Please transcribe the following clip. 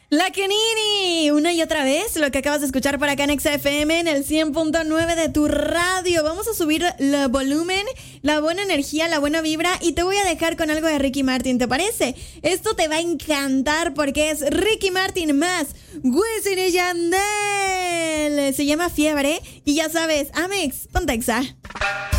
La Kenini, una y otra vez, lo que acabas de escuchar por acá en XFM en el 100.9 de tu radio. Vamos a subir el volumen, la buena energía, la buena vibra y te voy a dejar con algo de Ricky Martin, ¿te parece? Esto te va a encantar porque es Ricky Martin más Wisin y Yandel. Se llama Fiebre y ya sabes, Amex, ponte Exa.